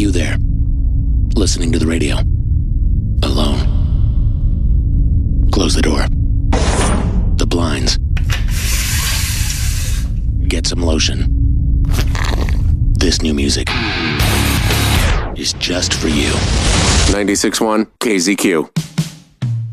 you there, listening to the radio, alone. Close the door, the blinds, get some lotion. This new music is just for you. 96.1 KZQ.